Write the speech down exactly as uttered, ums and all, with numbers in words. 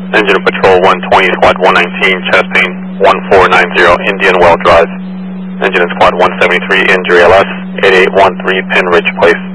Engine Patrol one twenty, Squad one nineteen, Chastain one four nine zero, Indian Well Drive. Engine in Squad one seventy-three, Injury L S, eight eight one three, Pin Ridge Place.